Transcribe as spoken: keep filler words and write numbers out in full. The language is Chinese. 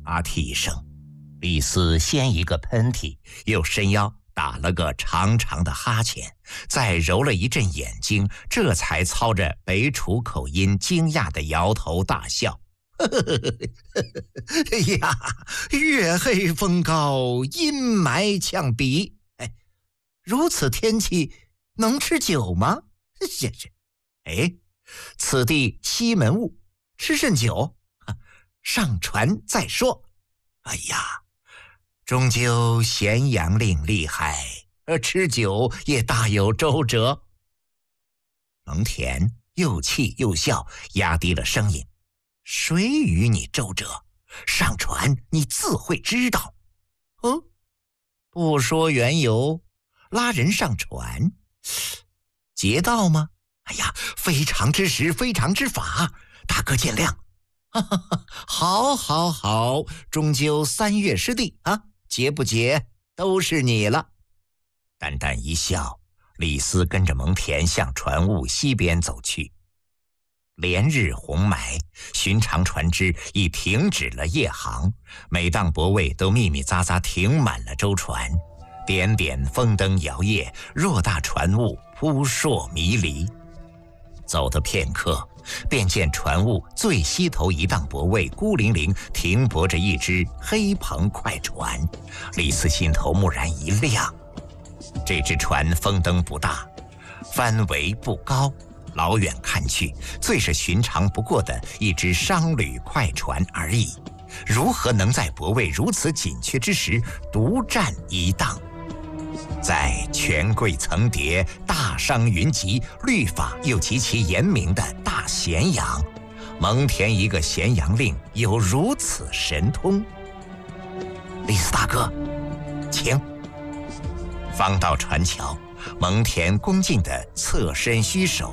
啊嚏一声，李斯先一个喷嚏，又伸腰打了个长长的哈欠，再揉了一阵眼睛，这才操着北楚口音惊讶地摇头大笑。哎呀，月黑风高，阴霾呛鼻。哎，如此天气能吃酒吗？是是。哎，此地西门雾，吃甚酒？上船再说。哎呀，终究咸阳令厉害，而吃酒也大有周折。蒙恬又气又笑，压低了声音：谁与你周折？上船你自会知道。嗯，不说缘由，拉人上船，劫道吗？哎呀，非常之时，非常之法，大哥见谅。好好好，终究三月失地啊，劫不劫都是你了。淡淡一笑，李斯跟着蒙恬向船坞西边走去。连日红霾，寻常船只已停止了夜航，每档泊位都密密匝匝停满了舟船，点点风灯摇曳，偌大船坞扑朔迷离。走的片刻，便见船坞最西头一档泊位孤零零停泊着一只黑篷快船。李斯心头蓦然一亮，这只船风灯不大，帆桅不高，老远看去，最是寻常不过的一只商旅快船而已，如何能在泊位如此紧缺之时独占一档？在权贵层叠、大商云集、律法又极其严明的大咸阳，蒙恬一个咸阳令有如此神通？李斯大哥，请。方到船桥，蒙恬恭敬地侧身虚手，